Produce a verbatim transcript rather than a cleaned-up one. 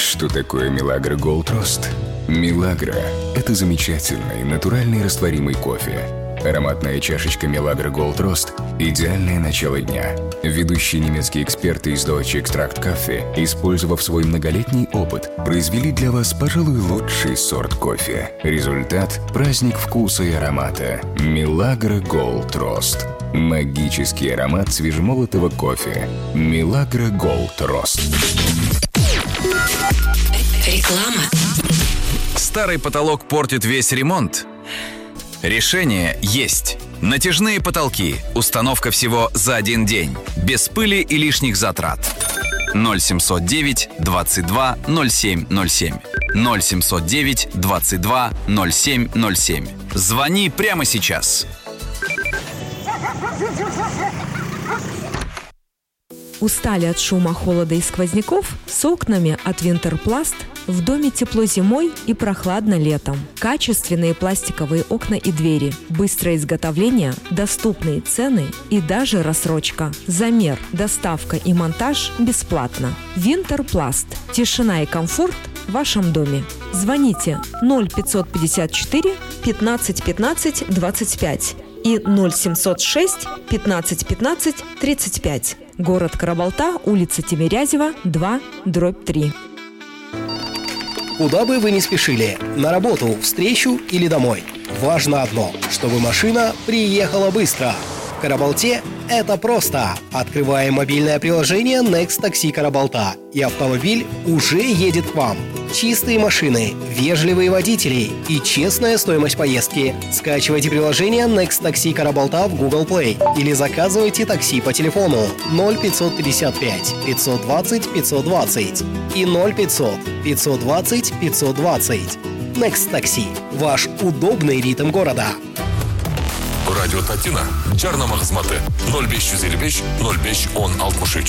что такое Milagro Gold Roast? Milagro – это замечательный, натуральный растворимый кофе. Ароматная чашечка Milagro Gold Roast – идеальное начало дня. Ведущие немецкие эксперты из Deutsche Extract Coffee, использовав свой многолетний опыт, произвели для вас, пожалуй, лучший сорт кофе. Результат – праздник вкуса и аромата. Milagro Gold Roast. Магический аромат свежемолотого кофе. Milagro Gold Roast. Реклама. Старый потолок портит весь ремонт? Решение есть. Натяжные потолки. Установка всего за один день. Без пыли и лишних затрат. ноль семьсот девять двадцать два ноль семь ноль семь. ноль семьсот девять двадцать два ноль семь ноль семь. Звони прямо сейчас. Устали от шума, холода и сквозняков? С окнами от Винтерпласт в доме тепло зимой и прохладно летом. Качественные пластиковые окна и двери, быстрое изготовление, доступные цены и даже рассрочка. Замер, доставка и монтаж бесплатно. Винтерпласт. Тишина и комфорт в вашем доме. Звоните ноль пятьсот пятьдесят четыре пятнадцать пятнадцать двадцать пять и ноль семьсот шесть пятнадцать пятнадцать тридцать пять. Город Карабалта, улица Тимирязева, два, дробь три. Куда бы вы ни спешили, на работу, встречу или домой, важно одно, чтобы машина приехала быстро. В Карабалте это просто. Открываем мобильное приложение Next Taxi Карабалта, и автомобиль уже едет к вам. Чистые машины, вежливые водители и честная стоимость поездки. Скачивайте приложение Next Taxi Карабалта в Google Play или заказывайте такси по телефону ноль пятьсот пятьдесят пять пятьсот двадцать пятьсот двадцать и ноль пятьсот пятьсот двадцать пятьсот двадцать. Next Taxi – ваш удобный ритм города. Радио Татина жарнама хезмәте ноль беш йөз илле биш ноль беш он алтмыш өч.